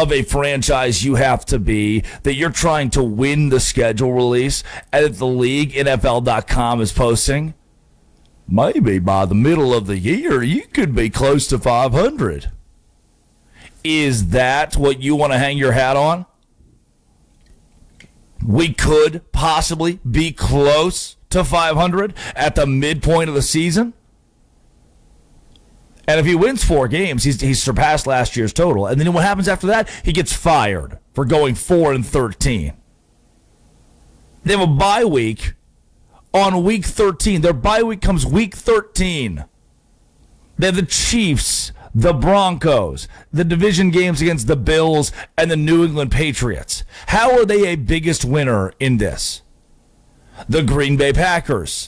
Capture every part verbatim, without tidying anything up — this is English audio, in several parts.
of a franchise you have to be, that you're trying to win the schedule release, and that the league, N F L dot com, is posting, maybe by the middle of the year, you could be close to five hundred. Is that what you want to hang your hat on? We could possibly be close to five hundred at the midpoint of the season? And if he wins four games, he's he's surpassed last year's total. And then what happens after that? He gets fired for going four and thirteen. They have a bye week on week thirteen. Their bye week comes week thirteen. They have the Chiefs, the Broncos, the division games against the Bills, and the New England Patriots. How are they a biggest winner in this? The Green Bay Packers.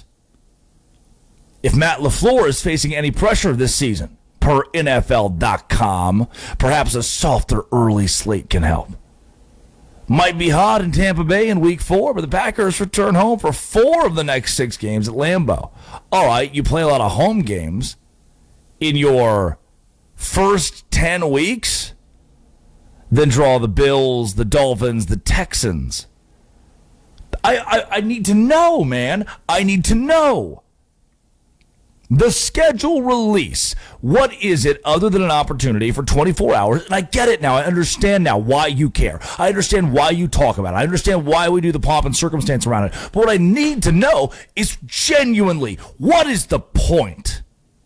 If Matt LaFleur is facing any pressure this season, per N F L dot com, perhaps a softer early slate can help. Might be hot in Tampa Bay in week four, but the Packers return home for four of the next six games at Lambeau. All right, you play a lot of home games in your first ten weeks, then draw the Bills, the Dolphins, the Texans. I, I, I need to know, man. I need to know. The schedule release, what is it other than an opportunity for twenty-four hours? And I get it now. I understand now why you care. I understand why you talk about it. I understand why we do the pomp and circumstance around it. But what I need to know is genuinely, what is the point?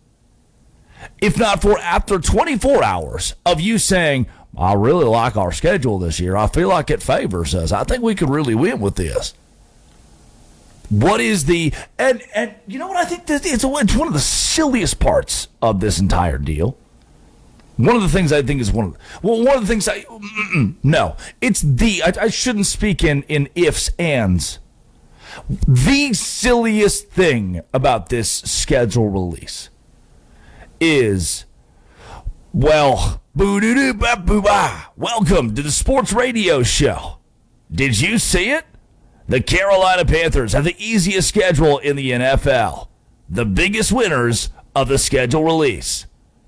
If not for after twenty-four hours of you saying, I really like our schedule this year. I feel like it favors us. I think we could really win with this. What is the, and and you know what, I think this, it's, it's one of the silliest parts of this entire deal. One of the things I think is one of the, well, one of the things I, no, it's the, I, I shouldn't speak in, in ifs, ands. The silliest thing about this schedule release is, well, boo-doo-doo-ba-boo-ba, welcome to the sports radio show. Did you see it? The Carolina Panthers have the easiest schedule in the N F L. The biggest winners of the schedule release.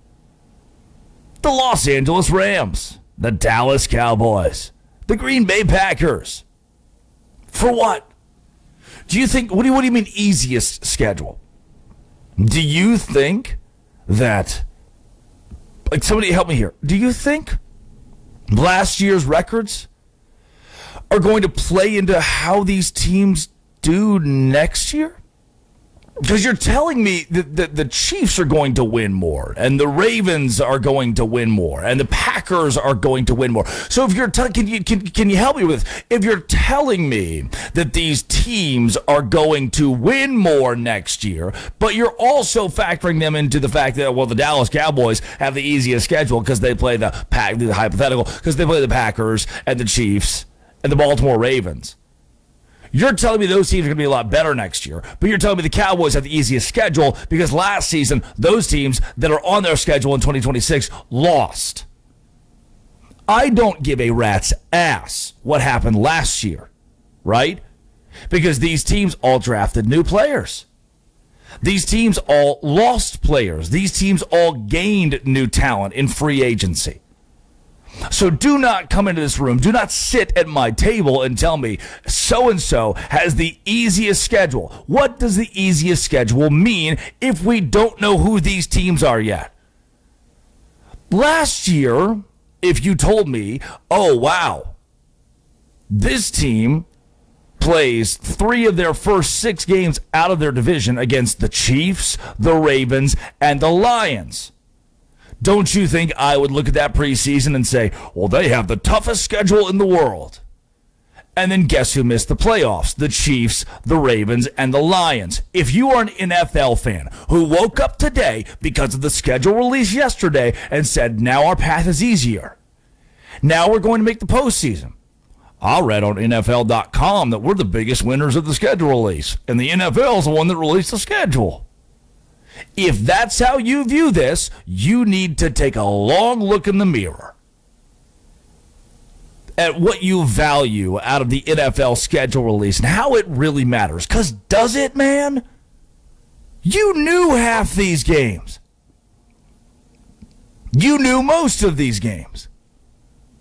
The Los Angeles Rams, the Dallas Cowboys, the Green Bay Packers. For what? Do you think, what do you, what do you mean easiest schedule? Do you think that, like, somebody help me here. Do you think last year's records are going to play into how these teams do next year? Because you're telling me that the, the Chiefs are going to win more, and the Ravens are going to win more, and the Packers are going to win more. So if you're t- can you can, can you help me with this? If you're telling me that these teams are going to win more next year, but you're also factoring them into the fact that, well, the Dallas Cowboys have the easiest schedule because they play the pack the hypothetical because they play the Packers and the Chiefs and the Baltimore Ravens. You're telling me those teams are going to be a lot better next year, but you're telling me the Cowboys have the easiest schedule because last season, those teams that are on their schedule in twenty twenty-six lost. I don't give a rat's ass what happened last year, right? Because these teams all drafted new players. These teams all lost players. These teams all gained new talent in free agency. So do not come into this room, do not sit at my table and tell me so-and-so has the easiest schedule. What does the easiest schedule mean if we don't know who these teams are yet? Last year, if you told me, oh, wow, this team plays three of their first six games out of their division against the Chiefs, the Ravens, and the Lions. Don't you think I would look at that preseason and say, well, they have the toughest schedule in the world? And then guess who missed the playoffs? The Chiefs, the Ravens, and the Lions. If you are an N F L fan who woke up today because of the schedule release yesterday and said, now our path is easier. Now we're going to make the postseason. I read on N F L dot com that we're the biggest winners of the schedule release, and the N F L is the one that released the schedule. If that's how you view this, you need to take a long look in the mirror at what you value out of the N F L schedule release and how it really matters. Because does it, man? You knew half these games. You knew most of these games.